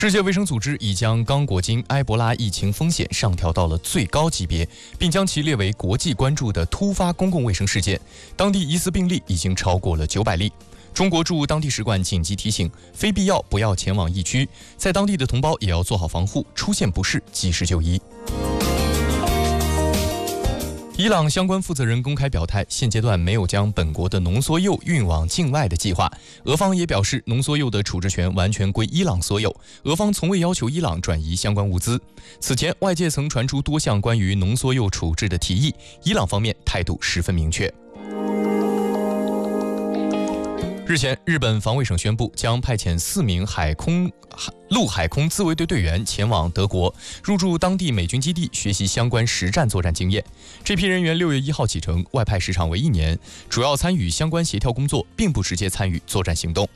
世界卫生组织已将刚果金埃博拉疫情风险上调到了最高级别，并将其列为国际关注的突发公共卫生事件。当地疑似病例已经超过了900例。中国驻当地使馆紧急提醒，非必要不要前往疫区，在当地的同胞也要做好防护，出现不适及时就医。伊朗相关负责人公开表态，现阶段没有将本国的浓缩铀运往境外的计划。俄方也表示，浓缩铀的处置权完全归伊朗所有，俄方从未要求伊朗转移相关物资。此前，外界曾传出多项关于浓缩铀处置的提议，伊朗方面态度十分明确。日前，日本防卫省宣布将派遣4名陆海空自卫队队员前往德国，入驻当地美军基地学习相关实战作战经验。这批人员6月1号启程，外派时长为1年，主要参与相关协调工作，并不直接参与作战行动。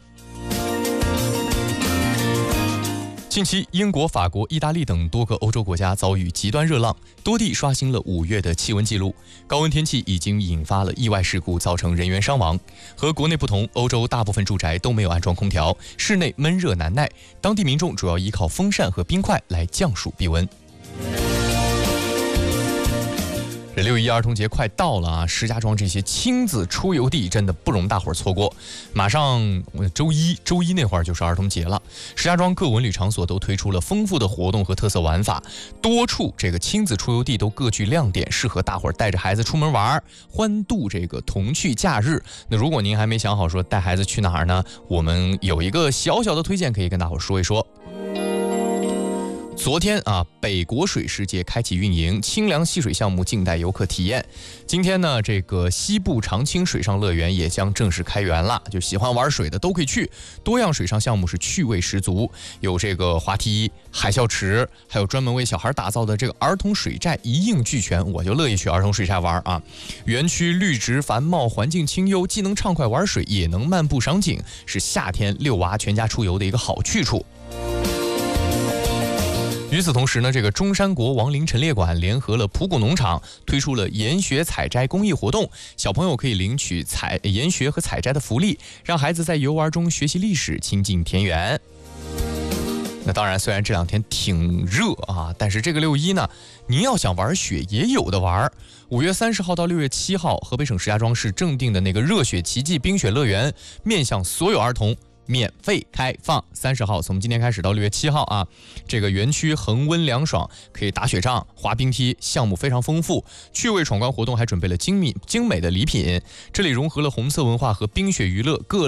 近期，英国、法国、意大利等多个欧洲国家遭遇极端热浪，多地刷新了5月的气温记录。高温天气已经引发了意外事故，造成人员伤亡。和国内不同，欧洲大部分住宅都没有安装空调，室内闷热难耐，当地民众主要依靠风扇和冰块来降暑避温。这6月1儿童节快到了啊！石家庄这些亲子出游地真的不容大伙儿错过。马上周一那会儿就是儿童节了，石家庄各文旅场所都推出了丰富的活动和特色玩法，多处这个亲子出游地都各具亮点，适合大伙儿带着孩子出门玩，欢度这个童趣假日。那如果您还没想好说带孩子去哪儿呢，我们有一个小小的推荐可以跟大伙儿说一说。昨天北国水世界开启运营，清凉戏水项目静待游客体验。今天呢，这个西部长青水上乐园也将正式开园了，就喜欢玩水的都可以去。多样水上项目是趣味十足，有这个滑梯、海啸池，还有专门为小孩打造的这个儿童水寨，一应俱全。我就乐意去儿童水寨玩啊！园区绿植繁茂，环境清幽，既能畅快玩水，也能漫步赏景，是夏天遛娃全家出游的一个好去处。与此同时呢，这个中山国王陵陈列馆联合了普谷农场，推出了研学采摘公益活动，小朋友可以领取研学和采摘的福利，让孩子在游玩中学习历史，亲近田园。那当然，虽然这2天挺热啊，但是这个6一呢，您要想玩雪也有的玩。5月30号到6月7号，河北省石家庄市正定的那个热雪奇迹冰雪乐园，面向所有儿童免费开放。30号从今天开始到6月7号啊，这个园区恒温凉爽，可以打雪仗、滑冰梯，项目非常丰富。趣味闯关活动还准备了精美的礼品，这里融合了红色文化和冰雪娱乐各